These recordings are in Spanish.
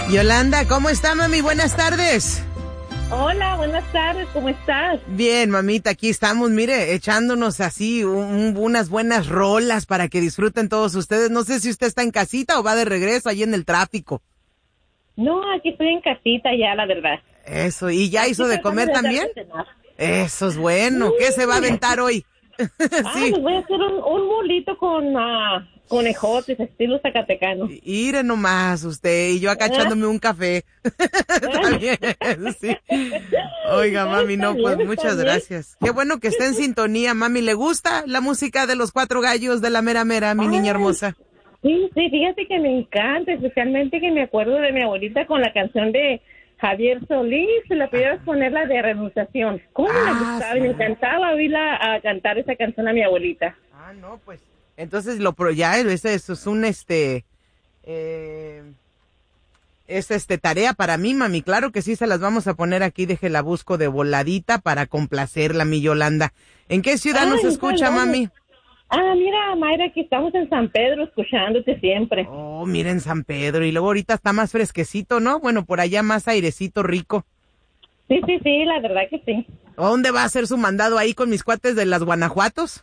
Yolanda, ¿cómo está, mami? Buenas tardes. Hola, buenas tardes, ¿cómo estás? Bien, mamita, aquí estamos, mire, echándonos así unas buenas rolas para que disfruten todos ustedes. No sé si usted está en casita o va de regreso allí en el tráfico. No, aquí estoy en casita ya, la verdad. Eso, ¿y ya Aquí hizo de comer también? Eso es bueno. ¿Qué se va a aventar hoy? Sí. Pues voy a hacer un molito con ejotes, estilo zacatecano. Ire nomás usted y yo acá echándome un café. Está bien, sí. Oiga, mami, no, pues muchas gracias. Qué bueno que esté en sintonía, mami. ¿Le gusta la música de los Cuatro Gallos de la Mera Mera, mi niña hermosa? Sí, fíjate que me encanta, especialmente que me acuerdo de mi abuelita con la canción de Javier Solís, se la pudieras poner la de Renunciación. ¿Cómo me gustaba? Sí. Me encantaba oírla a cantar esa canción a mi abuelita. No, pues, entonces eso es un tarea para mí, mami. Claro que sí, se las vamos a poner aquí, la busco de voladita para complacerla, mi Yolanda. ¿En qué ciudad nos escucha, mami? Mira, Mayra, aquí estamos en San Pedro escuchándote siempre. Oh, mira, en San Pedro. Y luego ahorita está más fresquecito, ¿no? Bueno, por allá más airecito rico. Sí, la verdad que sí. ¿Dónde va a hacer su mandado ahí con mis cuates de las Guanajuatos?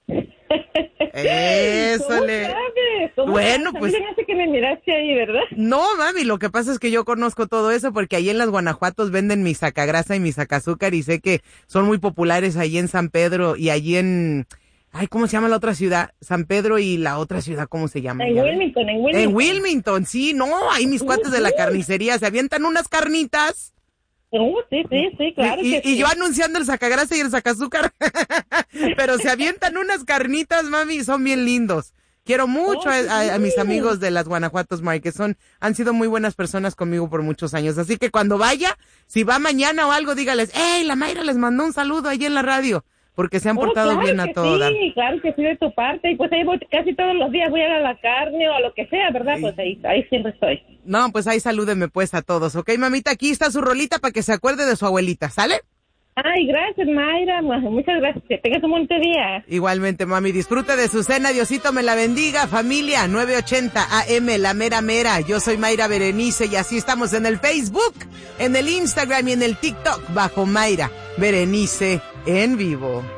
Ésole. Bueno, pues. Hace que me miraste ahí, ¿verdad? No, mami, lo que pasa es que yo conozco todo eso porque ahí en las Guanajuatos venden mi sacagrasa y mi sacazúcar y sé que son muy populares ahí en San Pedro y allí en... Ay, ¿cómo se llama la otra ciudad? San Pedro y la otra ciudad, ¿cómo se llama? En Wilmington. En Wilmington, sí, no, ahí mis cuates de la carnicería se avientan unas carnitas. Sí, claro que sí. Y yo anunciando el sacagrasa y el sacazúcar, pero se avientan unas carnitas, mami, son bien lindos. Quiero mucho a mis amigos de las Guanajuatos, Mike, que han sido muy buenas personas conmigo por muchos años. Así que cuando vaya, si va mañana o algo, dígales, hey, la Mayra les mandó un saludo ahí en la radio. Porque se han portado bien a todas. Sí, claro que sí, de tu parte. Y pues ahí voy, casi todos los días voy a la carne o a lo que sea, ¿verdad? Pues ahí siempre estoy. No, pues ahí salúdeme pues a todos, ¿ok, mamita? Aquí está su rolita para que se acuerde de su abuelita, ¿sale? Ay, gracias, Mayra. Muchas gracias. Que tengas un buen día. Igualmente, mami. Disfrute de su cena. Diosito me la bendiga. Familia, 980 AM, La Mera Mera. Yo soy Mayra Berenice y así estamos en el Facebook, en el Instagram y en el TikTok bajo Mayra Berenice en vivo.